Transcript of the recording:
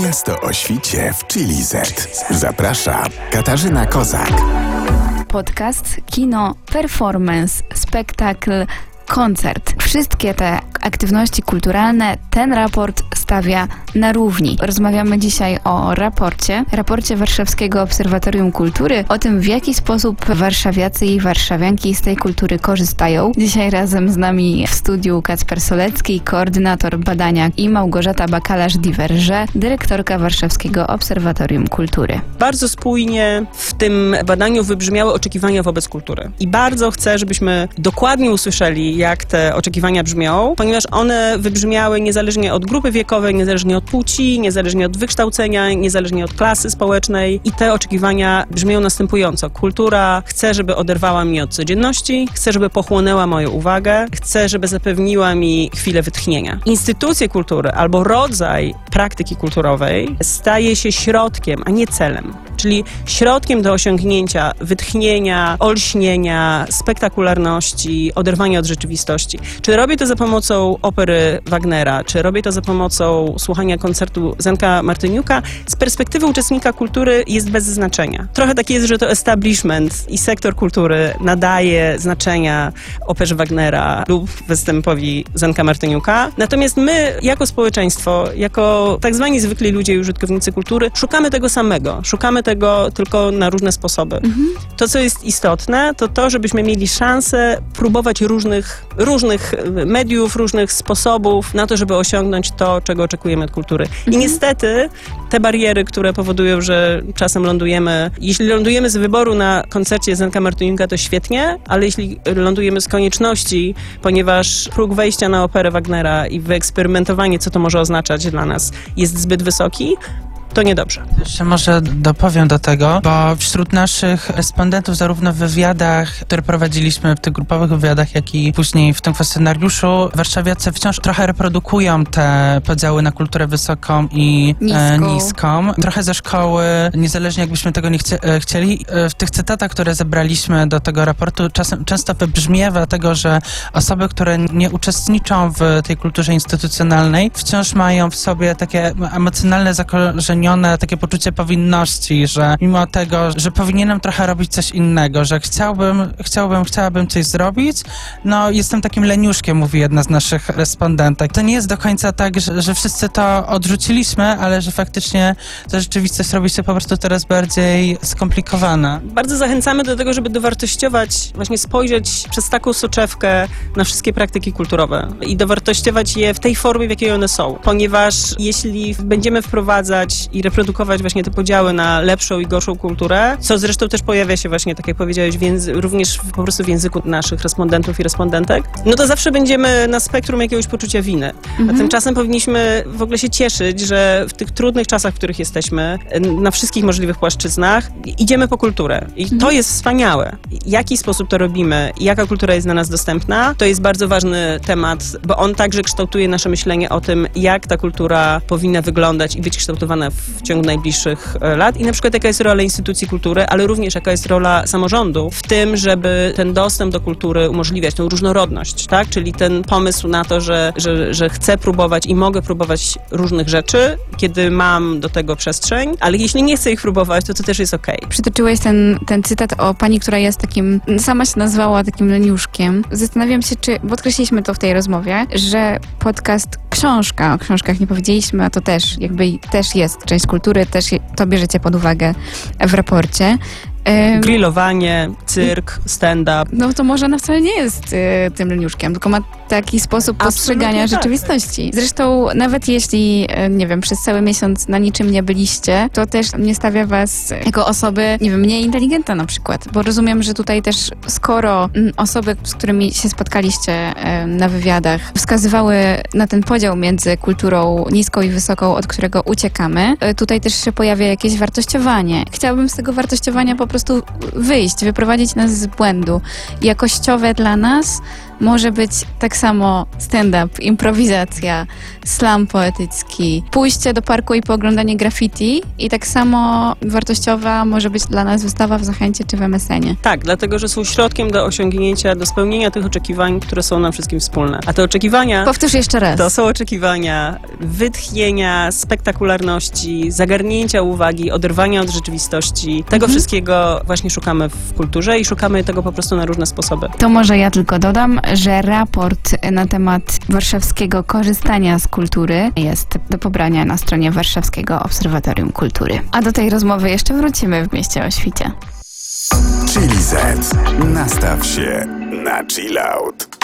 Miasto o świcie w Chili Z. Zaprasza Katarzyna Kozak. Podcast, kino, performance, spektakl, koncert. Wszystkie te aktywności kulturalne ten raport stawia na równi. Rozmawiamy dzisiaj o raporcie Warszawskiego Obserwatorium Kultury, o tym, w jaki sposób warszawiacy i warszawianki z tej kultury korzystają. Dzisiaj razem z nami w studiu Kacper Solecki, koordynator badania, i Małgorzata Bakalarz-Diverge, dyrektorka Warszawskiego Obserwatorium Kultury. Bardzo spójnie w tym badaniu wybrzmiały oczekiwania wobec kultury. I bardzo chcę, żebyśmy dokładnie usłyszeli, jak te oczekiwania brzmią, ponieważ one wybrzmiały niezależnie od grupy wiekowej, niezależnie od płci, niezależnie od wykształcenia, niezależnie od klasy społecznej. I te oczekiwania brzmią następująco. Kultura chce, żeby oderwała mnie od codzienności, chce, żeby pochłonęła moją uwagę, chce, żeby zapewniła mi chwilę wytchnienia. Instytucje kultury albo rodzaj praktyki kulturowej staje się środkiem, a nie celem. Czyli środkiem do osiągnięcia wytchnienia, olśnienia, spektakularności, oderwania od rzeczywistości. Czy robię to za pomocą opery Wagnera, czy robię to za pomocą słuchania koncertu Zenka Martyniuka, z perspektywy uczestnika kultury jest bez znaczenia. Trochę tak jest, że to establishment i sektor kultury nadaje znaczenia operze Wagnera lub występowi Zenka Martyniuka. Natomiast my, jako społeczeństwo, jako tak zwani zwykli ludzie i użytkownicy kultury, szukamy tego samego. Szukamy tego tylko na różne sposoby. To, co jest istotne, to to, żebyśmy mieli szansę próbować różnych mediów, różnych sposobów na to, żeby osiągnąć to, czego oczekujemy od kultury. I niestety te bariery, które powodują, że czasem jeśli lądujemy z wyboru na koncercie Zenka Martyniuka, to świetnie, ale jeśli lądujemy z konieczności, ponieważ próg wejścia na operę Wagnera i wyeksperymentowanie, co to może oznaczać dla nas, jest zbyt wysoki, to niedobrze. Jeszcze może dopowiem do tego, bo wśród naszych respondentów, zarówno w wywiadach, które prowadziliśmy, w tych grupowych wywiadach, jak i później w tym kwestionariuszu, warszawiacy wciąż trochę reprodukują te podziały na kulturę wysoką i niską. Trochę ze szkoły, niezależnie jakbyśmy tego nie chcieli. W tych cytatach, które zebraliśmy do tego raportu, często wybrzmiewa tego, że osoby, które nie uczestniczą w tej kulturze instytucjonalnej, wciąż mają w sobie takie emocjonalne zakorzenione takie poczucie powinności, że mimo tego, że powinienem trochę robić coś innego, że chciałabym coś zrobić, no jestem takim leniuszkiem, mówi jedna z naszych respondentek. To nie jest do końca tak, że wszyscy to odrzuciliśmy, ale że faktycznie ta rzeczywistość robi się po prostu coraz bardziej skomplikowana. Bardzo zachęcamy do tego, żeby dowartościować, właśnie spojrzeć przez taką soczewkę na wszystkie praktyki kulturowe i dowartościować je w tej formie, w jakiej one są. Ponieważ jeśli będziemy wprowadzać i reprodukować właśnie te podziały na lepszą i gorszą kulturę, co zresztą też pojawia się właśnie, tak jak powiedziałeś, również po prostu w języku naszych respondentów i respondentek, no to zawsze będziemy na spektrum jakiegoś poczucia winy. A tymczasem powinniśmy w ogóle się cieszyć, że w tych trudnych czasach, w których jesteśmy, na wszystkich możliwych płaszczyznach, idziemy po kulturę. I to jest wspaniałe. W jaki sposób to robimy i jaka kultura jest dla nas dostępna, to jest bardzo ważny temat, bo on także kształtuje nasze myślenie o tym, jak ta kultura powinna wyglądać i być kształtowana w ciągu najbliższych lat i na przykład jaka jest rola instytucji kultury, ale również jaka jest rola samorządu w tym, żeby ten dostęp do kultury umożliwiać, tą różnorodność, tak? Czyli ten pomysł na to, że chcę próbować i mogę próbować różnych rzeczy, kiedy mam do tego przestrzeń, ale jeśli nie chcę ich próbować, to też jest okej. Przytoczyłeś ten cytat o pani, która jest takim, sama się nazwała takim leniuszkiem. Zastanawiam się, czy, bo podkreśliliśmy to w tej rozmowie, że podcast książka, o książkach nie powiedzieliśmy, a to też jest część kultury, też to bierzecie pod uwagę w raporcie. Grillowanie, cyrk, stand-up. No to może ona wcale nie jest tym leniuszkiem, tylko ma taki sposób postrzegania rzeczywistości. Zresztą nawet jeśli, nie wiem, przez cały miesiąc na niczym nie byliście, to też nie stawia was jako osoby, nie wiem, mniej inteligentne na przykład. Bo rozumiem, że tutaj też skoro osoby, z którymi się spotkaliście na wywiadach, wskazywały na ten podział między kulturą niską i wysoką, od którego uciekamy, tutaj też się pojawia jakieś wartościowanie. Chciałabym z tego wartościowania po prostu wyjść, wyprowadzić nas z błędu. Jakościowe dla nas może być tak samo stand-up, improwizacja, slam poetycki, pójście do parku i pooglądanie graffiti i tak samo wartościowa może być dla nas wystawa w Zachęcie czy w MSN-ie. Tak, dlatego, że są środkiem do osiągnięcia, do spełnienia tych oczekiwań, które są nam wszystkim wspólne. A te oczekiwania... Powtórz jeszcze raz. To są oczekiwania wytchnienia, spektakularności, zagarnięcia uwagi, oderwania od rzeczywistości. Tego wszystkiego właśnie szukamy w kulturze i szukamy tego po prostu na różne sposoby. To może ja tylko dodam, że raport na temat warszawskiego korzystania z kultury jest do pobrania na stronie Warszawskiego Obserwatorium Kultury. A do tej rozmowy jeszcze wrócimy w mieście o świcie. Chili Z. Nastaw się na chill out.